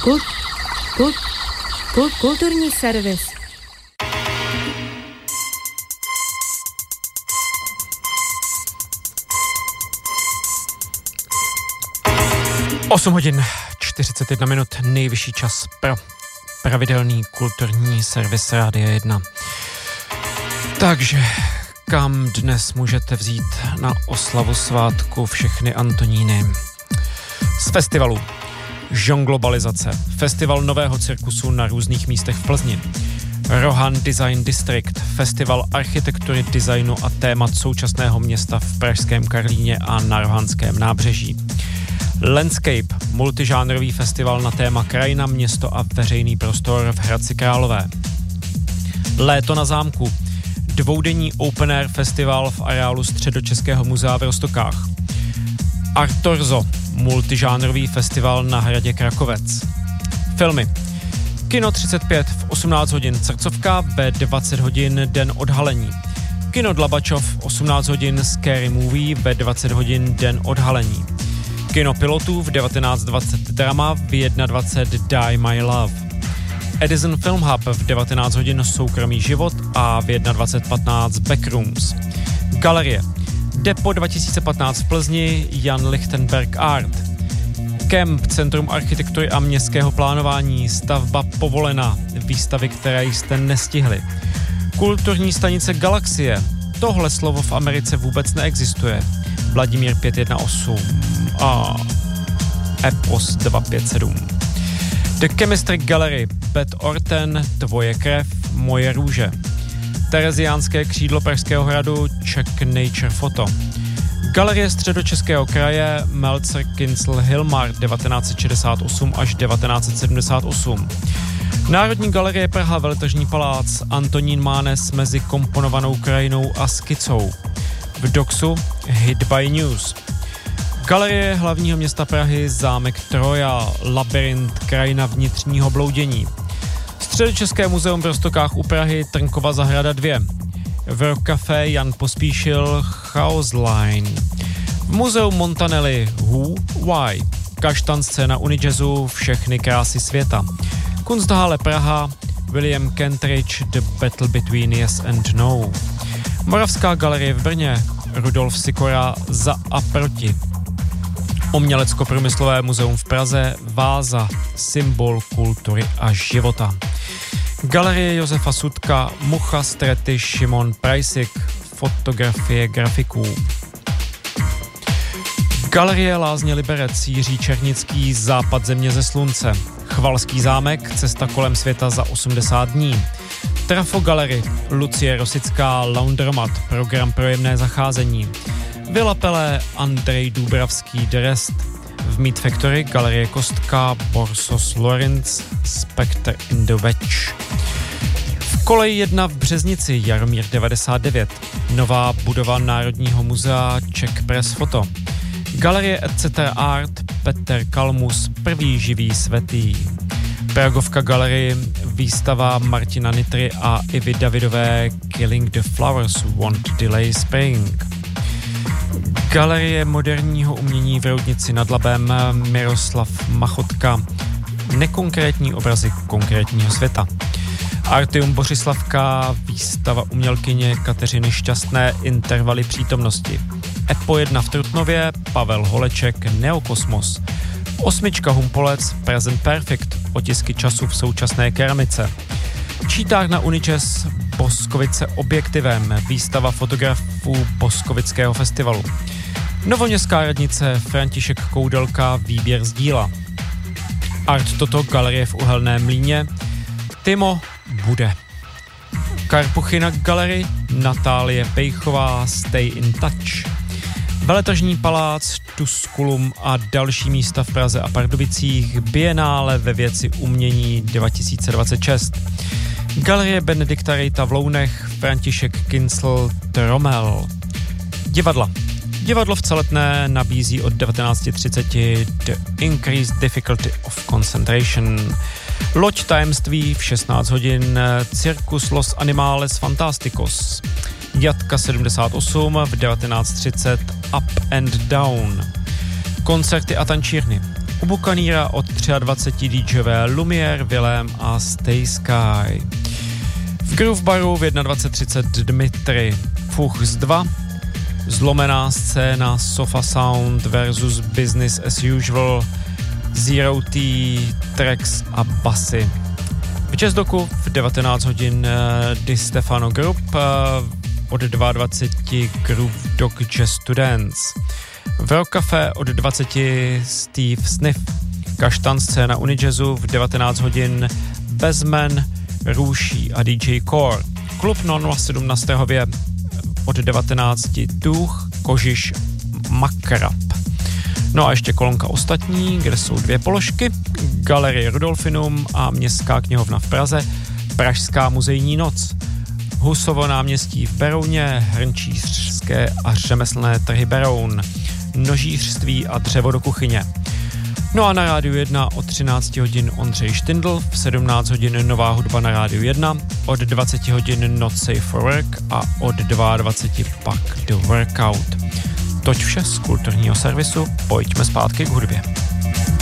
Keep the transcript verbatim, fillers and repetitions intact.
Kult, kult, kult, kulturní servis. osm hodin čtyřicet jedna minut, nejvyšší čas pro pravidelný kulturní servis Rádia jedna. Takže kam dnes můžete vzít na oslavu svátku všechny Antoníny? Z festivalu Žonglobalizace, festival nového cirkusu na různých místech v Plzni. Rohan Design District, festival architektury, designu a témat současného města v pražském Karlíně a na Rohanském nábřeží. Landscape, multižánrový festival na téma krajina, město a veřejný prostor v Hradci Králové. Léto na zámku, dvoudenní open air festival v areálu Středočeského muzea v Roztokách. Artorzo, multižánrový festival na hradě Krakovec. Filmy. Kino třicet pět v osmnáct hodin Srdcovka, ve dvacet hodin Den odhalení. Kino Dlabačov osmnáct hodin Scary Movie, ve dvacet hodin Den odhalení. Kino Pilotů v devatenáct dvacet Drama, v dvacet jedna Die My Love. Edison Film Hub v devatenáct hodin Soukromý život a v dvacet jedna patnáct Backrooms. Galerie. Depo dva tisíce patnáct v Plzni, Jan Lichtenberg Art. Kemp, Centrum architektury a městského plánování, stavba povolena, výstavy, které jste nestihli. Kulturní stanice Galaxie, tohle slovo v Americe vůbec neexistuje. Vladimír pět jedna osm a Epos dva pět sedm. The Chemistry Gallery, Beth Orten, Tvoje krev, Moje růže. Tereziánské křídlo Pražského hradu, Czech Nature Photo. Galerie Středočeského kraje, Meltzer Kincl Hilmar devatenáct set šedesát osm až devatenáct set sedmdesát osm. Národní galerie Praha, Veletržní palác, Antonín Mánes mezi komponovanou krajinou a skicou. V Doxu Hit by News. Galerie hlavního města Prahy, zámek Troja, Labyrint, krajina vnitřního bloudění. Středočeské muzeum v Roztokách u Prahy, Trnkova zahrada dva. V Rock Café Jan Pospíšil, Chaos Line. V muzeu Montanelli Who, Why. Kaštan scéna Unijazzu, Všechny krásy světa. Kunsthalle Praha, William Kentridge, The Battle Between Yes and No. Moravská galerie v Brně, Rudolf Sikora, Za a proti. Umělecko-průmyslové muzeum v Praze, Váza, symbol kultury a života. Galerie Josefa Sudka, Mucha, Strety, Šimon Prajsik, fotografie grafiků. Galerie Lázně Liberec, Jiří Černický, Západ země ze slunce. Chvalský zámek, Cesta kolem světa za osmdesát dní. Trafo Gallery, Lucie Rosická, Laundromat, program pro jemné zacházení. Villa Pelé, Andrej Dubravský, Drest. V Meat Factory, Galerie Kostka, Borsos Lorenz, Spectre in the Wedge. V Koleji jedna v Březnici, Jaromír devadesát devět. Nová budova Národního muzea, Czech Press Photo. Galerie et cetera Art, Petr Kalmus, Prvý živý svätý. Pragovka Galerie, výstava Martina Nitry a Ivy Davidové Killing the Flowers Won't Delay Spring. Galerie moderního umění v Roudnici nad Labem, Miroslav Machotka, Nekonkrétní obrazy konkrétního světa. Artium Bořislavka, výstava umělkyně Kateřiny Šťastné, Intervaly přítomnosti. Epo jedna v Trutnově, Pavel Holeček, Neokosmos. Osmička Humpolec, Present Perfect, otisky času v současné keramice. Čítárna Unijazz, Boskovice objektivem, výstava fotografů Boskovického festivalu. Novoměstská radnice, František Koudelka, výběr z díla. Art Toto, galerie v Uhelném Mlýně, Timo bude. Karpuchyna Gallery, Natálie Pejchová, Stay in Touch. Veletržní palác, Tusculum a další místa v Praze a Pardubicích, Bienále ve věci umění dva tisíce dvacet šest. Galerie Benedikta Rejta v Lounech, František Kincl, Tromel. Divadla. Divadlo v Celetné nabízí od devatenáct třicet The Increased Difficulty of Concentration. Loď tajemství v šestnáct hodin, Circus Los Animales Fantasticos. Jatka sedmdesát osm v devatenáct třicet Up and Down. Koncerty a tančírny. U Buccaneera od dvacet tři DJové Lumiere, Willem a Stay Sky. V Groove Baru v dvacet jedna třicet Dmitry Fuchs dva, Zlomená scéna Sofa Sound versus Business as Usual, Zero T, Tracks a basy. V Jazzdoku v devatenáct hodin Di Stefano Group, od dvacet dva Groove Dog Jazz Students. V Rock Café od dvacet Steve Sniff, Kaštan scéna Unijazzu v devatenáct hodin Bezman, Růší a D J Core. Klub nula sedm na Strahově od devatenáct Tuch, Kožiš, Makrab. No a ještě kolonka ostatní, kde jsou dvě položky, Galerie Rudolfinum a Městská knihovna v Praze, Pražská muzejní noc, Husovo náměstí v Berouně, Hrnčířské a řemeslné trhy Beroun, Nožířství a dřevo do kuchyně. No a na Rádiu jedna od třináct hodin Ondřej Štindl, v sedmnáct hodin Nová hudba na Rádiu jedna, od dvacet hodin Not Safe for Work a od dvacet dva pak The Workout. Toť vše z kulturního servisu, pojďme zpátky k hudbě.